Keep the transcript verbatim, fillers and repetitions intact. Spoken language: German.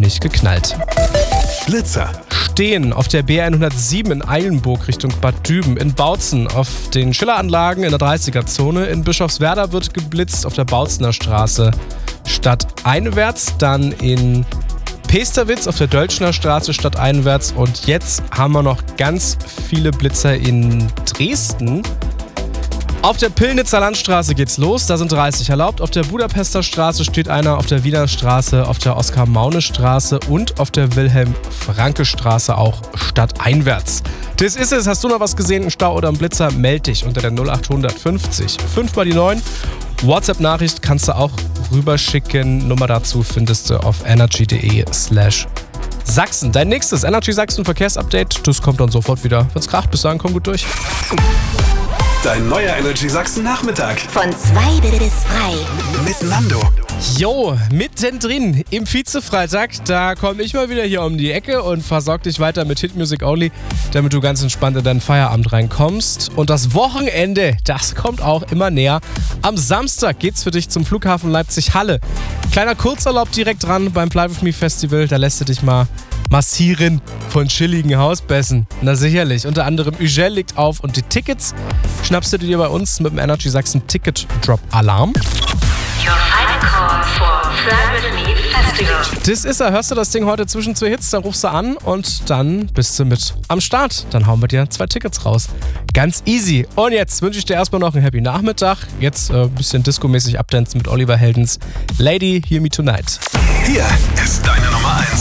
ordentlich geknallt. Blitzer. Stehen auf der B hundertsieben in Eilenburg Richtung Bad Düben, in Bautzen auf den Schilleranlagen in der dreißiger-Zone, in Bischofswerda wird geblitzt auf der Bautzener Straße stadteinwärts, dann in Pesterwitz auf der Dölschner Straße stadteinwärts und jetzt haben wir noch ganz viele Blitzer in Dresden. Auf der Pillnitzer Landstraße geht's los, da sind dreißig erlaubt. Auf der Budapester Straße steht einer, auf der Wiener Straße, auf der Oskar-Maune-Straße und auf der Wilhelm-Franke-Straße auch stadteinwärts. Das ist es. Hast du noch was gesehen, einen Stau oder einen Blitzer? Meld dich unter der null acht fünfzig fünf mal die neun. WhatsApp-Nachricht kannst du auch rüberschicken. Nummer dazu findest du auf energy.de slash Sachsen. Dein nächstes Energy Sachsen Verkehrsupdate, das kommt dann sofort wieder. Wenn's kracht, bis dahin, komm gut durch. Dein neuer Energy Sachsen Nachmittag. Von zwei bis frei. Mit Nando. Jo, mittendrin im Vize-Freitag, da komme ich mal wieder hier um die Ecke und versorge dich weiter mit Hit Music Only, damit du ganz entspannt in deinen Feierabend reinkommst. Und das Wochenende, das kommt auch immer näher. Am Samstag geht's für dich zum Flughafen Leipzig-Halle. Kleiner Kurzurlaub direkt dran beim Fly With Me Festival, da lässt du dich mal massieren von chilligen Hausbässen. Na sicherlich, unter anderem Ugel liegt auf und die Tickets schnappst du dir bei uns mit dem Energy Sachsen Ticket Drop Alarm. Your final call for Fly With Me Festival. Das ist er. Hörst du das Ding heute zwischen zwei Hits, dann rufst du an und dann bist du mit am Start. Dann hauen wir dir zwei Tickets raus. Ganz easy. Und jetzt wünsche ich dir erstmal noch einen Happy Nachmittag. Jetzt äh, ein bisschen discomäßig abdancen mit Oliver Heldens Lady, Hear Me Tonight. Hier ist deine Nummer eins.